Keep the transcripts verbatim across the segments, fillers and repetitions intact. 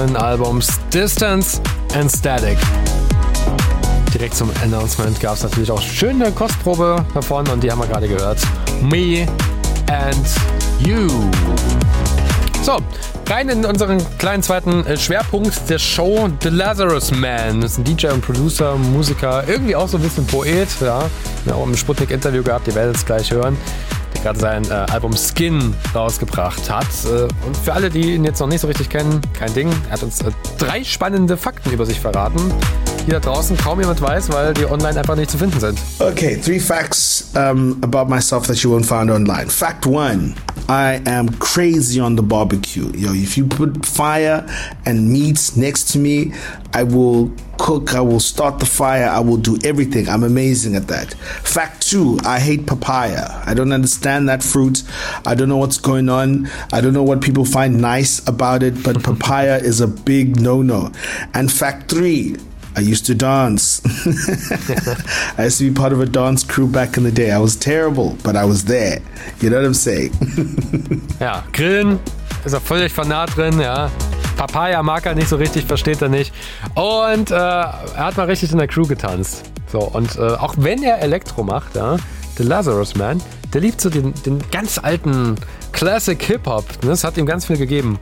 neuen Albums Distance and Static. Direkt zum Announcement gab es natürlich auch schöne Kostprobe davon und die haben wir gerade gehört. Me and You. So, rein in unseren kleinen zweiten Schwerpunkt der Show, The Lazarus Man. Das ist ein D J und Producer, Musiker, irgendwie auch so ein bisschen Poet. Ja, wir haben auch im Sputnik-Interview gehabt, ihr werdet es gleich hören. Der gerade sein äh, Album Skin rausgebracht hat. Äh, und für alle, die ihn jetzt noch nicht so richtig kennen, kein Ding. Er hat uns äh, drei spannende Fakten über sich verraten, die da draußen kaum jemand weiß, weil die online einfach nicht zu finden sind. Okay, three facts um, about myself that you won't find online. Fact one, I am crazy on the barbecue. Yo, if you put fire and meat next to me, I will cook, I will start the fire, I will do everything. I'm amazing at that. Fact two, I hate papaya. I don't understand that fruit. I don't know what's going on. I don't know what people find nice about it, but papaya is a big no-no. And fact three, I used to dance. I used to be part of a dance crew back in the day. I was terrible, but I was there. You know what I'm saying? Ja, Grillen ist er völlig fanat drin, ja. Papaya mag er nicht so richtig, versteht er nicht. Und äh, er hat mal richtig in der Crew getanzt. So, und äh, auch wenn er Elektro macht, ja, The Lazarus Man, der liebt so den, den ganz alten Classic Hip-Hop. Das hat ihm ganz viel gegeben.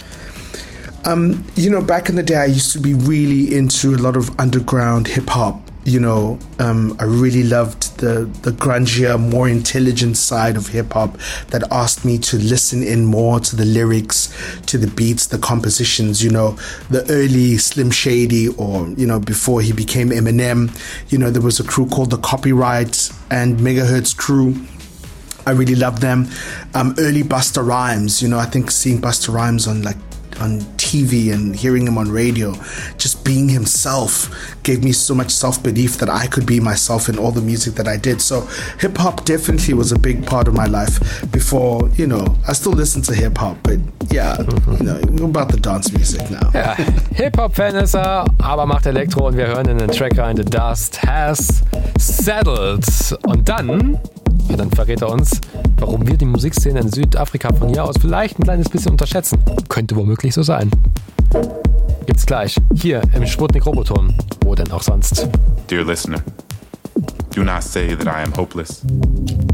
Um, you know, back in the day, I used to be really into a lot of underground hip hop. You know, um, I really loved the, the grungier, more intelligent side of hip hop that asked me to listen in more to the lyrics, to the beats, the compositions. You know, the early Slim Shady, or, you know, before he became Eminem, you know, there was a crew called the Copyright and Megahertz crew. I really loved them. Um, early Busta Rhymes, you know, I think seeing Busta Rhymes on like on T V and hearing him on radio, just being himself gave me so much self-belief that I could be myself in all the music that I did. So hip-hop definitely was a big part of my life before, you know, I still listen to hip-hop, but yeah, you know, we're about the dance music now. Ja, Hip-Hop-Fan ist er, aber macht Elektro und wir hören in den Track rein, The Dust Has Settled. Und dann... Ja, dann verrät er uns, warum wir die Musikszene in Südafrika von hier aus vielleicht ein kleines bisschen unterschätzen. Könnte womöglich so sein. Gibt's gleich, hier im Sputnik Roboton. Wo denn auch sonst? Dear listener, do not say that I am hopeless.